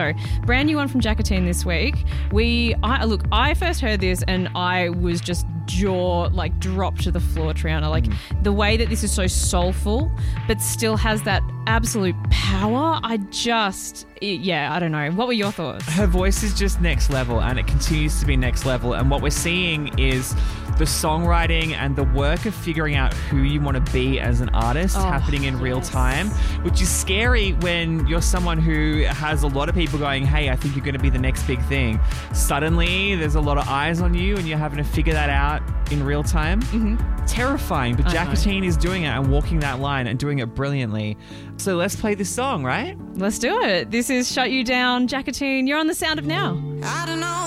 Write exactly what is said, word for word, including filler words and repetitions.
So, brand new one from Jacqueline this week. We, I look, I first heard this and I was just jaw like dropped to the floor, Triana. Like mm. the way that this is so soulful, but still has that absolute power. I just, yeah, I don't know. What were your thoughts? Her voice is just next level, and it continues to be next level. And what we're seeing is the songwriting and the work of figuring out who you want to be as an artist oh, happening in yes. real time, which is scary when you're someone who has a lot of people going, hey, I think you're going to be the next big thing. Suddenly, there's a lot of eyes on you and you're having to figure that out in real time. Mm-hmm. Terrifying, but Jacqueline is doing it and walking that line and doing it brilliantly. So let's play this song, right? Let's do it. This is Shut You Down, Jacqueline. You're on The Sound of Now. I don't know